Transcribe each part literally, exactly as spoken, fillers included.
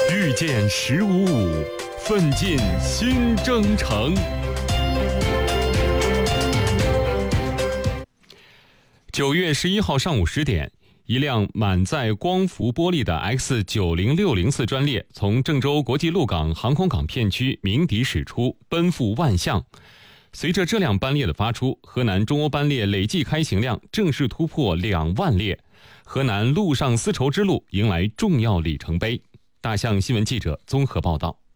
遇见十五五，奋进新征程。九月十一号上午十点，一辆满载光伏玻璃的 X 九零六零四专列从郑州国际陆港航空港片区鸣笛驶出，奔赴万象。随着这辆班列的发出，河南中欧班列累计开行量正式突破两万列，河南陆上丝绸之路迎来重要里程碑。大象新闻记者综合报道。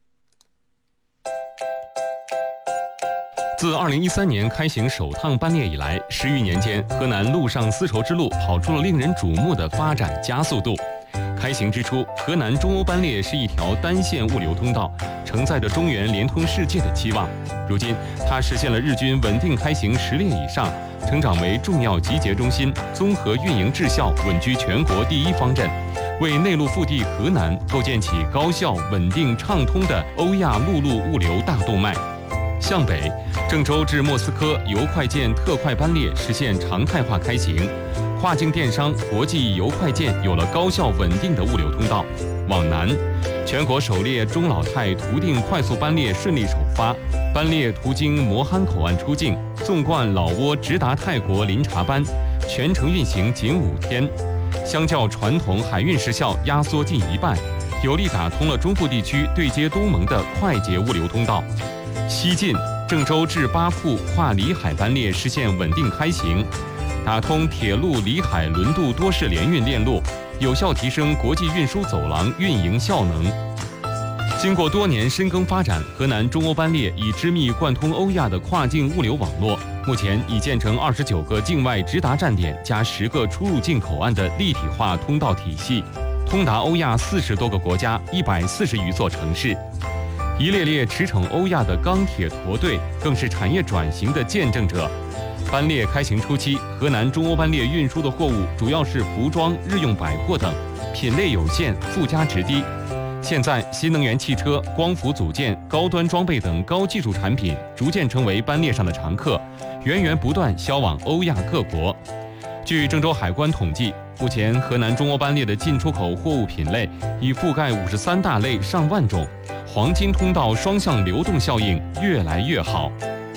自二零一三年开行首趟班列以来，十余年间，河南陆上丝绸之路跑出了令人瞩目的发展加速度。开行之初，河南中欧班列是一条单线物流通道，承载着中原连通世界的期望。如今，它实现了日均稳定开行十列以上，成长为重要集结中心，综合运营质效稳居全国第一方阵，为内陆腹地河南构建起高效、稳定、畅通的欧亚陆路物流大动脉。向北，郑州至莫斯科邮快件特快班列实现常态化开行，跨境电商、国际邮快件有了高效稳定的物流通道。往南，全国首列中老泰途定快速班列顺利首发，班列途经磨憨口岸出境，纵贯老挝直达泰国林察班，全程运行仅五天，相较传统海运时效压缩近一半，有力打通了中部地区对接东盟的快捷物流通道。西进，郑州至巴库跨里海班列实现稳定开行，打通铁路里海轮渡多式联运链路，有效提升国际运输走廊运营效能。经过多年深耕发展，河南中欧班列已织密贯通欧亚的跨境物流网络，目前已建成二十九个境外直达站点加十个出入境口岸的立体化通道体系，通达欧亚四十多个国家一百四十余座城市。一列列驰骋欧亚的钢铁驼队更是产业转型的见证者。班列开行初期，河南中欧班列运输的货物主要是服装、日用百货等，品类有限，附加值低。现在，新能源汽车、光伏组件、高端装备等高技术产品逐渐成为班列上的常客，源源不断销往欧亚各国。据郑州海关统计，目前河南中欧班列的进出口货物品类已覆盖五十三大类上万种，黄金通道双向流动效应越来越好。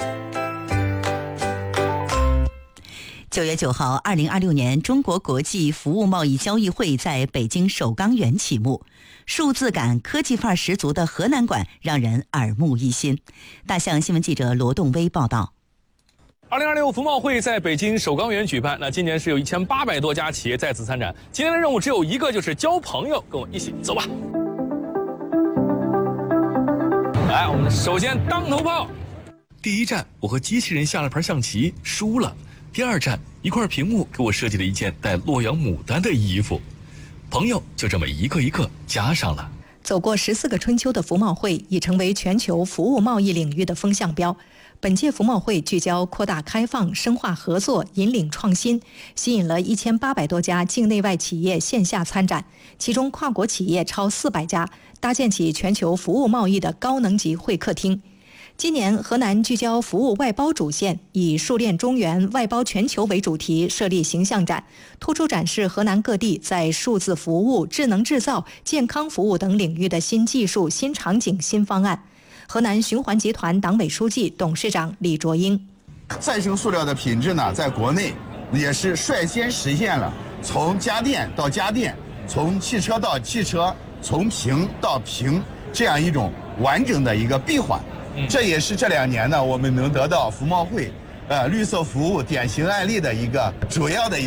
九月九号，二零二六年中国国际服务贸易交易会在北京首钢园启幕，数字感、科技范儿十足的河南馆让人耳目一新。大象新闻记者罗栋威报道。 二零二六服贸会在北京首钢园举办，那今年是有一千八百多家企业在此参展。今天的任务只有一个，就是交朋友，跟我一起走吧。来，我们首先当头炮。第一站，我和机器人下了盘象棋，输了。第二站，一块屏幕给我设计了一件带洛阳牡丹的衣服，朋友就这么一个一个加上了。 走过十四个春秋的服贸会已成为全球服务贸易领域的风向标。本届服贸会聚焦扩大开放、深化合作、引领创新，吸引了一千八百多家境内外企业线下参展，其中跨国企业超四百家，搭建起全球服务贸易的高能级会客厅。今年河南聚焦服务外包主线，以数链中原、外包全球为主题设立形象展，突出展示河南各地在数字服务、智能制造、健康服务等领域的新技术、新场景、新方案。河南循环集团党委书记、董事长李卓英： 再生塑料的品质呢，在国内也是率先实现了从家电到家电，从汽车到汽车，从瓶到瓶这样一种完整的一个闭环。这也是这两年呢，我们能得到服贸会呃绿色服务典型案例的一个主要的